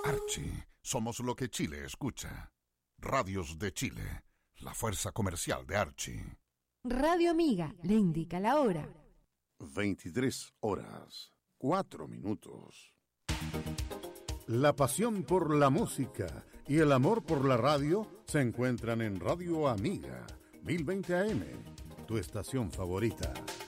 Archie, somos lo que Chile escucha. Radios de Chile, la fuerza comercial de Archie. Radio Amiga le indica la hora. 23:04. La pasión por la música y el amor por la radio se encuentran en Radio Amiga, 1020 AM, tu estación favorita.